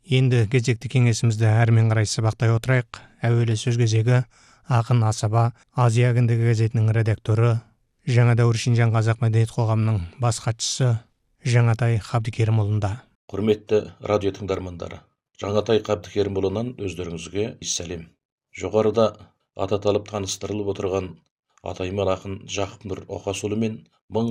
Енді кезекті кеңесімізді әрмен қарай сабақтай отырайық. Әуелі сөз кезегі ақын Асаба Азия кіндігі газетінің редакторы, Жаңа дәуір Шинжаң қазақ мәдениет қоғамының бас хатшысы Жаңатай Қабдыкерімұлында. Құрметті радио тыңдармандары, Жаңатай Қабдыкерімұлынан өздеріңізге сәлем. Жоғарыда ататалып таныстырылып отырған атайман ақын Жақып Нұр Оқасұлымен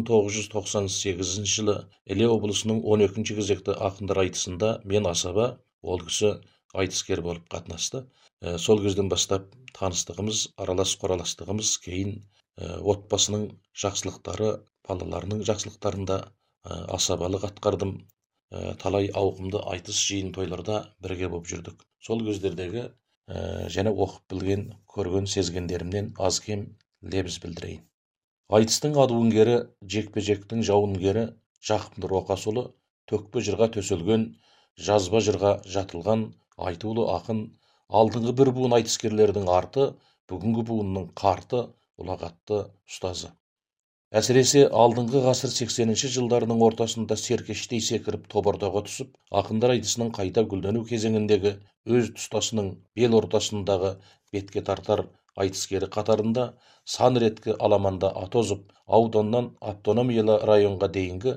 1998 жылы Іле облысының 12-ші кезекті ақындар айтысында мен Асаба, ол кісі айтыскер болып қатынасты. Сол кезден бастап таныстығымыз, аралас-қораластығымыз, кейін отбасының жақсылықтары, балаларының жақсылықтарында асабалық атқардым. Талай ауқымды айтыс жиын тойларда бірге болып жүрдік. Сол кездердегі және оқып білген, көрген, сезгендерімнен аз кем лебіз білдірейін. Айтыстың адуынгері, жекпе-жектің жауынгері Жақып Нұр Оқасұлы төкпе жырға төселген, жазба жырға жатылған айтулы ақын, алдыңғы бір буын айтыскерлердің арты, бүгінгі буынның қарты, ұлағатты ұстазы. Әсіресе алдыңғы ғасыр 80-ші жылдарының ортасында серкештей секіріп тобырдағы түсіп, ақындар айтысының қайта гүлдену кезеңіндегі өз тұстасының бел ортасындағы бетке тартар айтыскері қатарында сан реткі аламанда атозып, ауданнан автономиялы районға дейінгі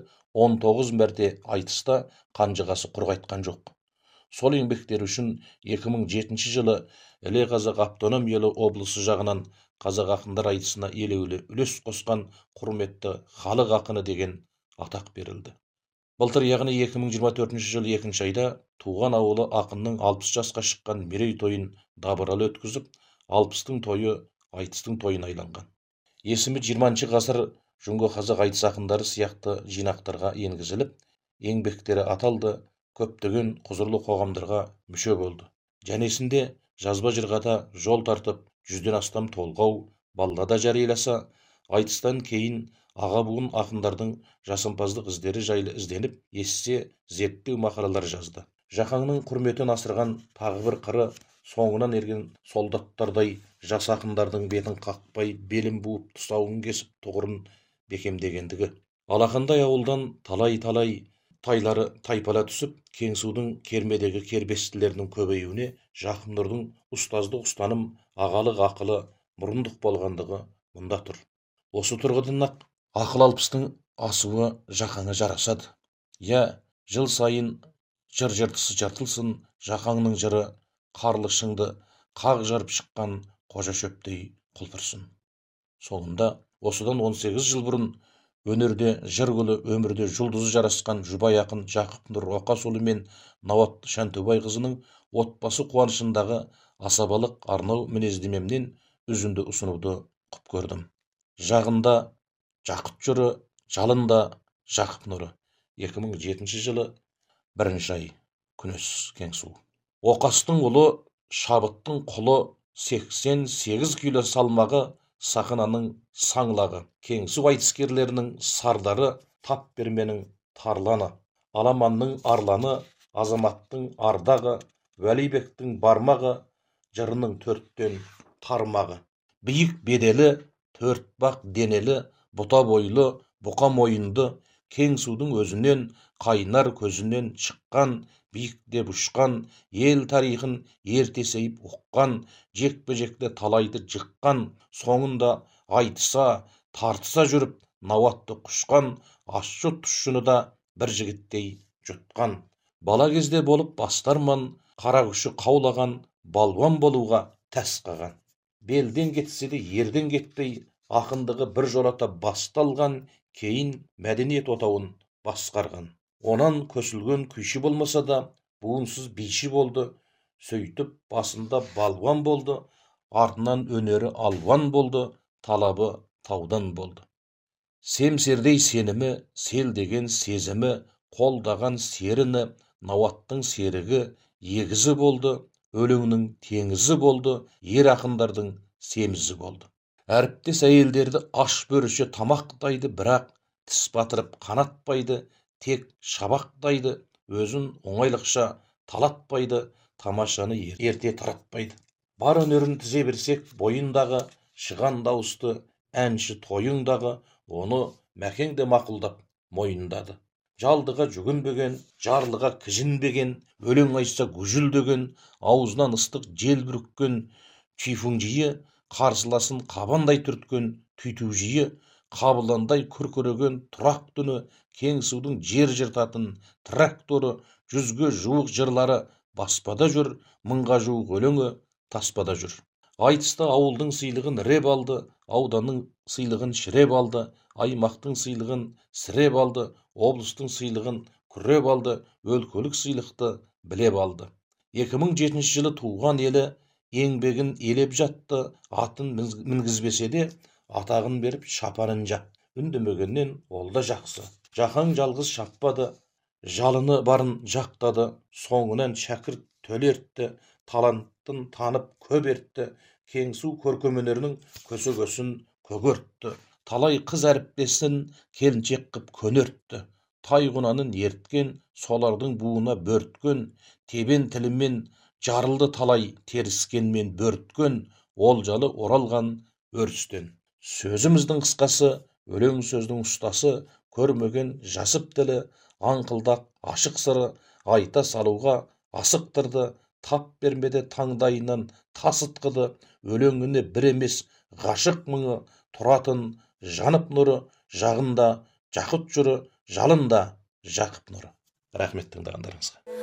19 мәрте айтыста қанжығасы құр қайтқан жоқ. Сол еңбектері үшін 2007 жылы Іле қазақ автономиялы облысы жағынан қазақ ақындар айтысына елеулі үлес қосқан құрметті халық ақыны деген атақ берілді. Былтыр, яғни 2024 жылы 2 айда туған ауылы ақынның 60 жасқа шыққан мерей тойын дабыралы өткізіп, 60-тың тойы айтыстың тойын айланған. Есімі 20 ғасыр жүнгі қазақ айтыс ақындары сияқты жинақтарға енгізіліп, еңбектері аталды, көптеген құзырлы қоғамдарға мүше болды. Жәнесінде жазба жырғада жол тартып, 100-ден астам толғау, баллада жарияласа, айтыстан кейін аға буын ақындардың жасампаздық іздері жайлы ізденіп, естісе зерттеу мақалалар жазды. Жақаңның құрметін асырған тағы бір қыры, соңынан ерген солдаттардай жас ақындардың бетін қақпай, белін буып, тұсауын кесіп, тұғырын бекемдегендігі. Алақандай ауылдан талай-талай тайлары тайпала түсіп, Кеңсудың кермедегі кербестілерінің көбеюіне Жақып Нұрдың ұстаздық ұстаным, ағалық ақылы, мұрындық болғандығы мұнда тұр. Осы тұрғыдан ақ ақыл алпыстың асуы жақаңа жарасады. Жыл сайын жыр жыртысы жыртылсын, жақаңның жыры қарлы шыңды қақ жарып шыққан қожа шөптей құлпырсын. Соңында осыдан 18 жыл бұрын өнерде жыр гүлі, өмірде жұлдызы жарасқан жұбай ақын Жақып Нұр Оқасұлы мен Науат Шәнтөбай қызының отбасы қуанышындағы асабалық арнау мінездемемнен үзінді ұсынуды құп көрдім. Жағында Жақып жыры, жалында Жақып нұры. 2007 жылы 1 ай, күнес, Кеңсу. Оқастың ұлы, шабыттың құлы, 88 кило салмағы, сақынаның саңлағы. Кеңсу айтыскерлерінің сардары, тап берменің тарланы, аламанның арланы, азаматтың ардағы, Вәлибектің бармағы, жырының 4-тен тармағы. Биік беделі, 4 бақ денелі, бұта бойлы, бұқа мойынды, Кеңсудың өзінен, қайнар көзінен шыққан, биікте ұшқан, ел тарихын ертесейіп ұққан, жекпе-жекте талайды жыққан, соңында айтыса, тартыса жүріп, Науатты құшқан, ащы тұщыны да бір жігіттей жұтқан. Бала кезде болып бастарман, қара күші қаулаған, балуан болуға тәс қаған. Белден кетсе де ерден кетпей, ақындығы бір жолата басталған, кейін мәдениет отауын басқарған. Онан көсілген күйші болмаса да, буынсыз биші болды, сөйтіп басында балуан болды, артынан өнері алуан болды, талабы таудан болды. Семсердей сенімі, сел деген сезімі, қолдаған серіні, Науаттың серігі, егізі болды, өлеңнің теңізі болды, ер ақындардың семізі болды. Әріптес әйелдерді аш бөріше тамақтайды, бірақ тіс батырып қанатпайды, тек шабақтайды, өзін оңайлықша талатпайды, тамашаны ерте таратпайды. Бар өнерін тізе берсек, бойындағы шыған дауысты әнші тойындағы, оны мәкең де мақұлдап мойындады. жалдыға жүгінбеген, жарлыға кіжінбеген, өлең айтса гүжілдеген, аузынан ыстық жел бүріккен түйфіңжиі, қарсыласын қабандай түрткен түйтужиі, қабыландай күркіреген тұрақ түні, кеңсудың жер жыртатын тракторы, 100-ге жуық жырлары баспада жүр, 1000-ға жуық өлеңі таспада жүр. Айтыста ауылдың сыйлығын реп алды, ауданның сыйлығын шіреп алды, аймақтың сыйлығын сіреп алды, облыстың сыйлығын күреп алды, өлкөлік сыйлықты білеп алды. 2007 жылы туған елі еңбегін елеп жатты, атын мінгізбесе де, атағын беріп шапанын жап. Үндемегеннен ол да жақсы. Жақаң жалғыз шаппады, жалыны барын жақтады, соңынан шәкірт төлертті, таланттын танып көп ертті, кеңсу көркемөнерінің көсөгөсін көгертті, талай қыз әріптесін келіншек қып көнертті, тайғұнанын ерткен, солардың буына бөрткен, тебен тілімен жарылды талай теріскенмен бөрткен, олжалы оралған өрістен. Сөзіміздің қысқасы, өлең сөздің ұстасы, көрмеген жасып тілі, аңқылдақ ашық сыры, айта салуға асықтырды, тап бермеді таңдайынан тасытқыды, өлеңіне бір емес ғашық мұңы, тұратын жанып нұры, жағында жақұт жұры, жалында жақып нұры. Рахмет тыңдағандарыңызға.